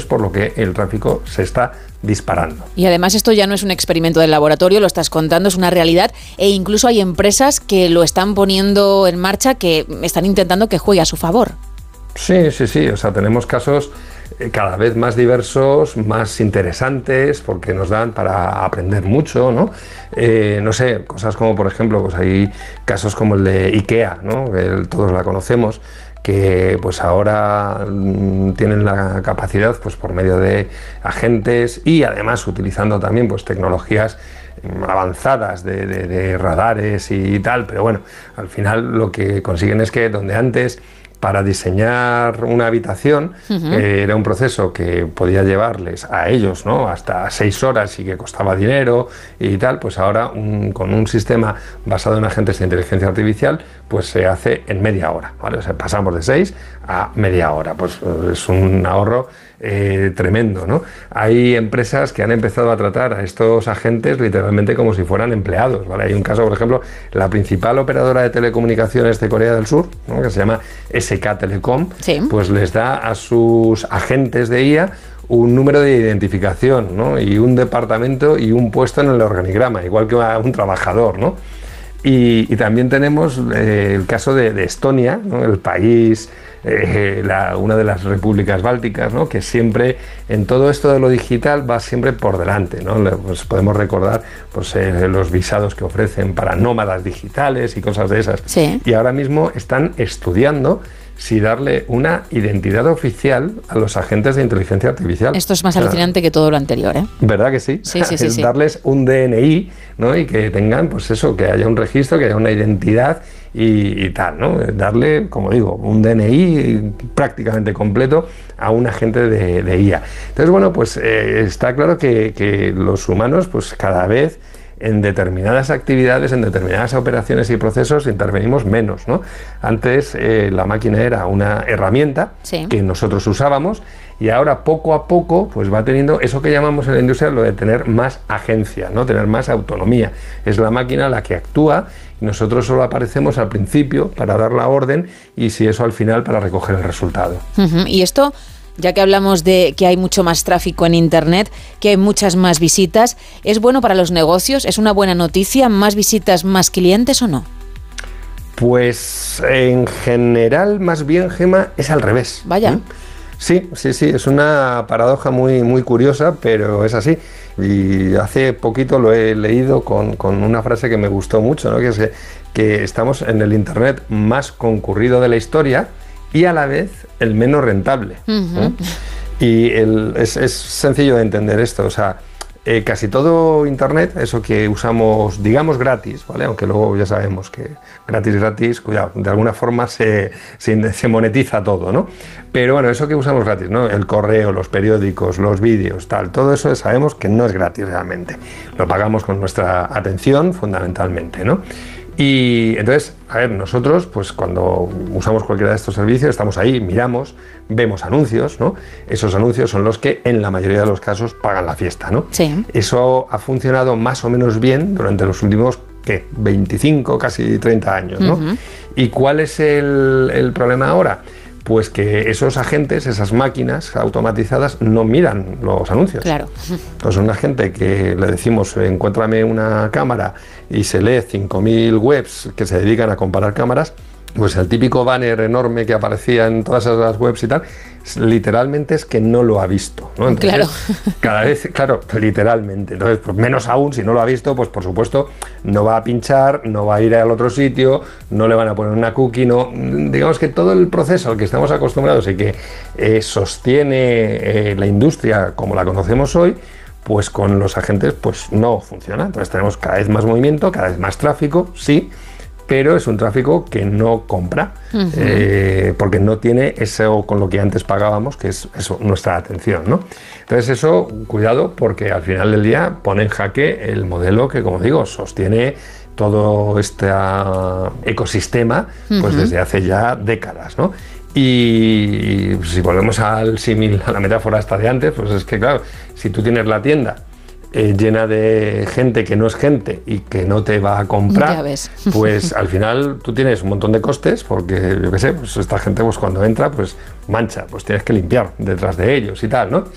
por lo que el tráfico se está disparando. Y además esto ya no es un experimento del laboratorio, lo estás contando, es una realidad, e incluso hay empresas que lo están poniendo en marcha, que están intentando que juegue a su favor. Sí, o sea, tenemos casos cada vez más diversos, más interesantes, porque nos dan para aprender mucho, ¿no? No sé, cosas como, por ejemplo, pues hay casos como el de IKEA, ¿no? Que todos la conocemos, que pues ahora tienen la capacidad, pues por medio de agentes y además utilizando también pues tecnologías avanzadas de radares y tal, pero bueno, al final lo que consiguen es que donde antes para diseñar una habitación era un proceso que podía llevarles a ellos, ¿no?, hasta 6 horas y que costaba dinero y tal, pues ahora con un sistema basado en agentes de inteligencia artificial pues se hace en media hora, ¿vale? O sea, pasamos de 6 a media hora, pues es un ahorro tremendo, ¿no? Hay empresas que han empezado a tratar a estos agentes literalmente como si fueran empleados, ¿vale? Hay un caso, por ejemplo, la principal operadora de telecomunicaciones de Corea del Sur, ¿no?, que se llama SK Telecom, sí, pues les da a sus agentes de IA un número de identificación, ¿no?, y un departamento y un puesto en el organigrama, igual que a un trabajador, ¿no? Y también tenemos el caso de Estonia, ¿no?, el país, una de las repúblicas bálticas, ¿no?, que siempre en todo esto de lo digital va siempre por delante, ¿no? Pues podemos recordar pues, los visados que ofrecen para nómadas digitales y cosas de esas. Sí. Y ahora mismo están estudiando si darle una identidad oficial a los agentes de inteligencia artificial. Esto es más alucinante que todo lo anterior, ¿eh? ¿Verdad que sí? Sí. Darles un DNI, ¿no?, y que tengan, pues eso, que haya un registro, que haya una identidad y tal, ¿no? Darle, como digo, un DNI prácticamente completo a un agente de IA. Entonces, bueno, pues está claro que los humanos, pues cada vez en determinadas actividades, en determinadas operaciones y procesos intervenimos menos, ¿no? Antes la máquina era una herramienta, sí, que nosotros usábamos, y ahora poco a poco pues va teniendo eso que llamamos en la industria lo de tener más agencia, ¿no?, tener más autonomía. Es la máquina la que actúa y nosotros solo aparecemos al principio para dar la orden y si eso al final para recoger el resultado. Y esto, ya que hablamos de que hay mucho más tráfico en Internet, que hay muchas más visitas, ¿es bueno para los negocios? ¿Es una buena noticia? ¿Más visitas, más clientes o no? Pues en general, más bien, Gemma, es al revés. Vaya. Sí, es una paradoja muy, muy curiosa, pero es así. Y hace poquito lo he leído con una frase que me gustó mucho, ¿no?, que es que estamos en el Internet más concurrido de la historia y a la vez el menos rentable. Y es sencillo de entender esto, o sea, casi todo Internet, eso que usamos, digamos, gratis, ¿vale? Aunque luego ya sabemos que gratis, cuidado, de alguna forma se monetiza todo, ¿no? Pero bueno, eso que usamos gratis, ¿no? El correo, los periódicos, los vídeos, tal, todo eso sabemos que no es gratis realmente. Lo pagamos con nuestra atención, fundamentalmente, ¿no? Y entonces, a ver, nosotros, pues cuando usamos cualquiera de estos servicios, estamos ahí, miramos, vemos anuncios, ¿no? Esos anuncios son los que en la mayoría de los casos pagan la fiesta, ¿no? Sí. Eso ha funcionado más o menos bien durante los últimos, ¿qué?, 25, casi 30 años, ¿no? ¿Y cuál es el problema ahora? Pues que esos agentes, esas máquinas automatizadas no miran los anuncios. Claro. Entonces una gente que le decimos encuéntrame una cámara y se lee 5.000 webs que se dedican a comparar cámaras, pues el típico banner enorme que aparecía en todas esas webs y tal, literalmente es que no lo ha visto, ¿no? Entonces, claro. Cada vez, claro, literalmente. Entonces, pues menos aún, si no lo ha visto, pues por supuesto no va a pinchar, no va a ir al otro sitio, no le van a poner una cookie, no. Digamos que todo el proceso al que estamos acostumbrados y que sostiene la industria como la conocemos hoy, pues con los agentes pues no funciona. Entonces tenemos cada vez más movimiento, cada vez más tráfico, sí, pero es un tráfico que no compra, porque no tiene eso con lo que antes pagábamos, que es eso, nuestra atención, ¿no? Entonces eso, cuidado, porque al final del día pone en jaque el modelo que, como digo, sostiene todo este ecosistema pues desde hace ya décadas, ¿no? Y si volvemos al símil, a la metáfora esta de antes, pues es que claro, si tú tienes la tienda llena de gente que no es gente y que no te va a comprar, pues al final tú tienes un montón de costes, porque yo qué sé, pues esta gente pues cuando entra pues mancha, pues tienes que limpiar detrás de ellos y tal, ¿no?